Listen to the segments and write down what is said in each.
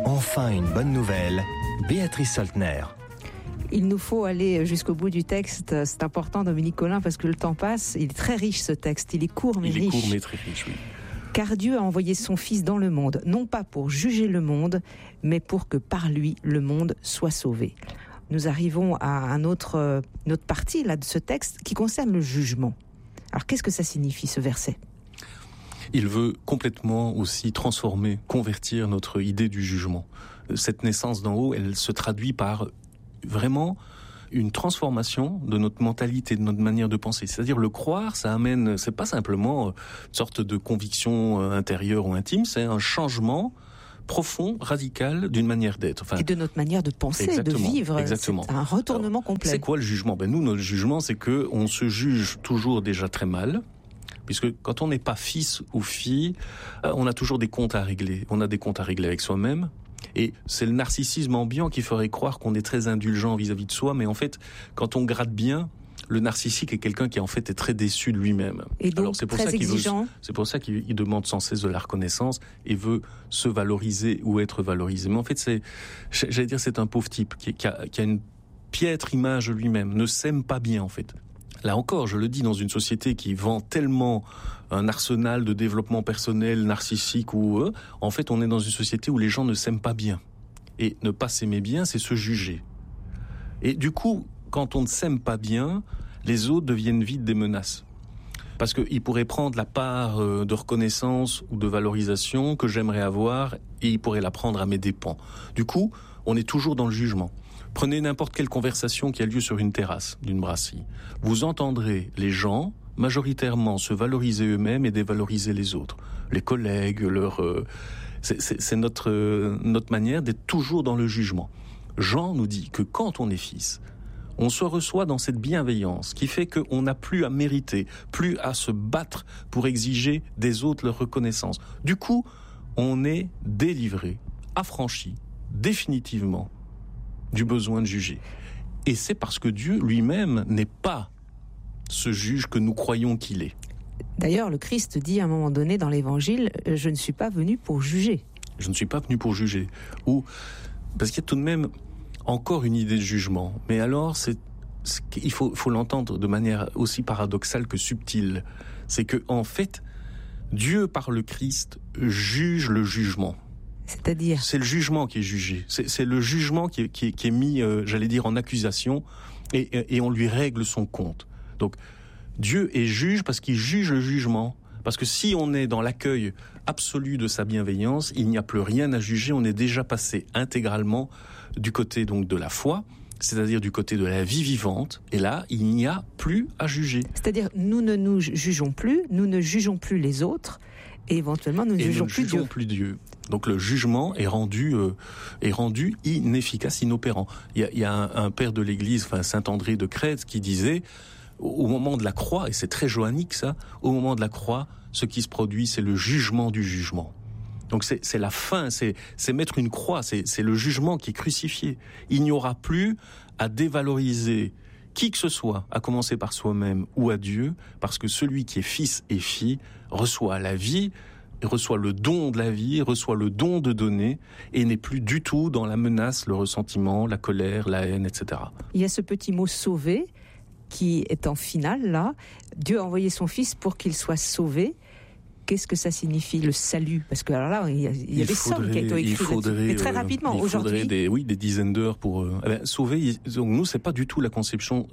Enfin une bonne nouvelle, Béatrice Soltner. Il nous faut aller jusqu'au bout du texte. C'est important, Dominique Collin, parce que le temps passe. Il est très riche, ce texte. Il est court, mais riche. Il est court, mais très riche, oui. Car Dieu a envoyé son Fils dans le monde, non pas pour juger le monde, mais pour que par lui, le monde soit sauvé. Nous arrivons à une autre partie là, de ce texte qui concerne le jugement. Alors, qu'est-ce que ça signifie, ce verset ? Il veut complètement aussi transformer, convertir notre idée du jugement. Cette naissance d'en haut, elle se traduit par vraiment une transformation de notre mentalité, de notre manière de penser. C'est-à-dire le croire, ça amène, c'est pas simplement une sorte de conviction intérieure ou intime, c'est un changement profond, radical d'une manière d'être. Enfin, et de notre manière de penser, de vivre. Exactement. C'est un retournement complet. C'est quoi le jugement ? Nous, notre jugement, c'est que on se juge toujours déjà très mal. Puisque quand on n'est pas fils ou fille, on a toujours des comptes à régler. On a des comptes à régler avec soi-même. Et c'est le narcissisme ambiant qui ferait croire qu'on est très indulgent vis-à-vis de soi. Mais en fait, quand on gratte bien, le narcissique est quelqu'un qui en fait est très déçu de lui-même. Et donc, alors, c'est pour très exigeant. C'est pour ça qu'il demande sans cesse de la reconnaissance et veut se valoriser ou être valorisé. Mais en fait, c'est un pauvre type qui a une piètre image de lui-même, ne s'aime pas bien en fait. Là encore, je le dis, dans une société qui vend tellement un arsenal de développement personnel, narcissique en fait, on est dans une société où les gens ne s'aiment pas bien. Et ne pas s'aimer bien, c'est se juger. Et du coup, quand on ne s'aime pas bien, les autres deviennent vite des menaces. Parce qu'ils pourraient prendre la part de reconnaissance ou de valorisation que j'aimerais avoir et ils pourraient la prendre à mes dépens. Du coup, on est toujours dans le jugement. Prenez n'importe quelle conversation qui a lieu sur une terrasse d'une brasserie. Vous entendrez les gens majoritairement se valoriser eux-mêmes et dévaloriser les autres. Les collègues, c'est notre manière d'être toujours dans le jugement. Jean nous dit que quand on est fils, on se reçoit dans cette bienveillance qui fait qu'on n'a plus à mériter, plus à se battre pour exiger des autres leur reconnaissance. Du coup, on est délivré, affranchi, définitivement, du besoin de juger. Et c'est parce que Dieu lui-même n'est pas ce juge que nous croyons qu'il est. D'ailleurs, le Christ dit à un moment donné dans l'Évangile, « Je ne suis pas venu pour juger ». Je ne suis pas venu pour juger. Parce qu'il y a tout de même encore une idée de jugement. Mais alors, il faut l'entendre de manière aussi paradoxale que subtile. C'est que, en fait, Dieu, par le Christ, juge le jugement. C'est-à-dire ? C'est le jugement qui est jugé. C'est le jugement qui est mis, j'allais dire, en accusation et on lui règle son compte. Donc, Dieu est juge parce qu'il juge le jugement. Parce que si on est dans l'accueil absolu de sa bienveillance, il n'y a plus rien à juger. On est déjà passé intégralement du côté donc de la foi, c'est-à-dire du côté de la vie vivante. Et là, il n'y a plus à juger. C'est-à-dire, nous ne nous jugeons plus, nous ne jugeons plus les autres. Et éventuellement, nous ne jugeons plus Dieu. Donc le jugement est rendu inefficace, inopérant. Il y a un père de l'Église, Saint André de Crète, qui disait, au moment de la croix, et c'est très johannique ça, au moment de la croix, ce qui se produit, c'est le jugement du jugement. Donc c'est la fin, c'est mettre une croix, c'est le jugement qui est crucifié. Il n'y aura plus à dévaloriser qui que ce soit, à commencer par soi-même ou à Dieu, parce que celui qui est fils et fille reçoit la vie, reçoit le don de la vie, reçoit le don de donner, et n'est plus du tout dans la menace, le ressentiment, la colère, la haine, etc. Il y a ce petit mot « sauver » qui est en finale, là. Dieu a envoyé son Fils pour qu'il soit sauvé. Qu'est-ce que ça signifie, le salut ? Parce que alors là, il y a des sommes qui ont été écrites. Mais très rapidement, aujourd'hui. Il faudrait des dizaines d'heures pour sauver. Donc nous, c'est pas du tout la conception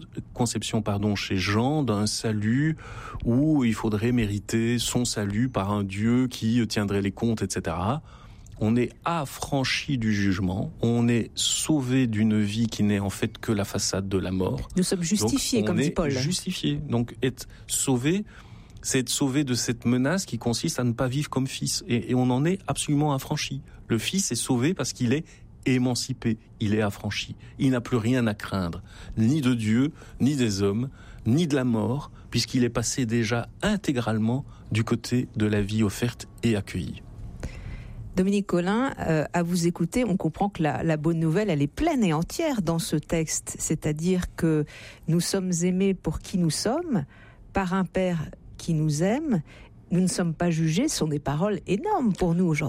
chez Jean d'un salut où il faudrait mériter son salut par un Dieu qui tiendrait les comptes, etc. On est affranchi du jugement, on est sauvé d'une vie qui n'est en fait que la façade de la mort. Nous sommes justifiés, comme dit Paul. On est justifiés. Donc être sauvé, c'est être sauvé de cette menace qui consiste à ne pas vivre comme fils. Et on en est absolument affranchi. Le fils est sauvé parce qu'il est émancipé, il est affranchi. Il n'a plus rien à craindre, ni de Dieu, ni des hommes, ni de la mort, puisqu'il est passé déjà intégralement du côté de la vie offerte et accueillie. Dominique Collin, à vous écouter, on comprend que la bonne nouvelle, elle est pleine et entière dans ce texte. C'est-à-dire que nous sommes aimés pour qui nous sommes, par un Père qui nous aime. Nous ne sommes pas jugés, ce sont des paroles énormes pour nous aujourd'hui.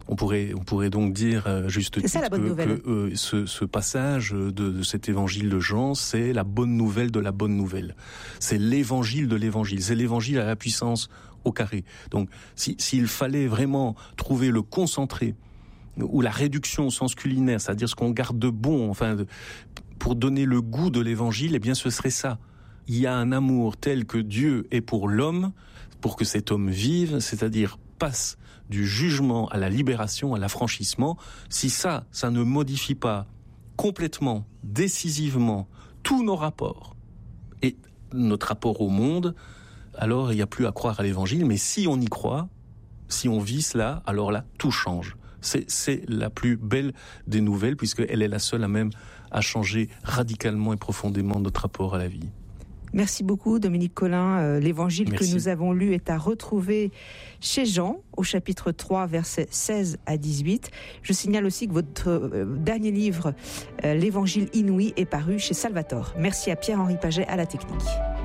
On pourrait donc dire, juste titre, ça, la bonne nouvelle. que ce passage de cet évangile de Jean, c'est la bonne nouvelle de la bonne nouvelle. C'est l'évangile de l'évangile. C'est l'évangile à la puissance au carré. Donc, s'il fallait vraiment trouver le concentré ou la réduction au sens culinaire, c'est-à-dire ce qu'on garde de bon, pour donner le goût de l'évangile, eh bien, ce serait ça. Il y a un amour tel que Dieu est pour l'homme, pour que cet homme vive, c'est-à-dire passe du jugement à la libération, à l'affranchissement. Si ça ne modifie pas complètement, décisivement, tous nos rapports et notre rapport au monde, alors il n'y a plus à croire à l'évangile. Mais si on y croit, si on vit cela, alors là, tout change. C'est la plus belle des nouvelles, puisqu'elle est la seule à même à changer radicalement et profondément notre rapport à la vie. Merci beaucoup Dominique Collin. L'évangile que nous avons lu est à retrouver chez Jean, au chapitre 3, versets 16 à 18. Je signale aussi que votre dernier livre, L'évangile inouï, est paru chez Salvatore. Merci à Pierre-Henri Paget à la technique.